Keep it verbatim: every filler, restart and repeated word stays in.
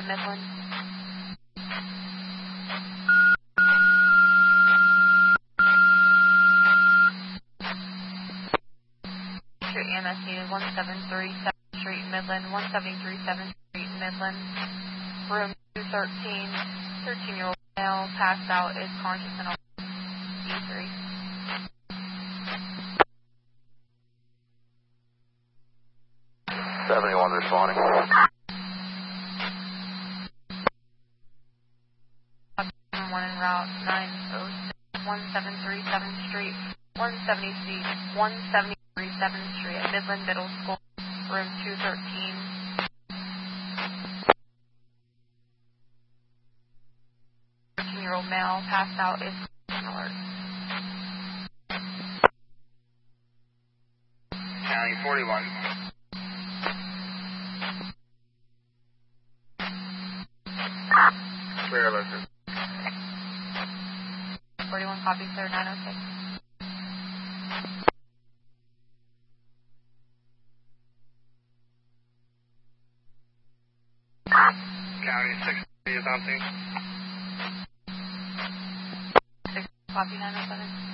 Midland. Street E M S needed one seven three seventh Street, Midland, one seven three seventh Street, Midland. Room two thirteen, thirteen-year-old male, passed out, is conscious and on E three. seventy-one responding. One en route, nine oh six, one seven three seventh Street, one seventy-three seventh Street at Midland Middle School, room two thirteen. thirteen-year-old male, passed out, is alert. County forty-one. Clear alert. forty-one copy, clear, nine oh six. County six is on scene. six copy, nine oh seven.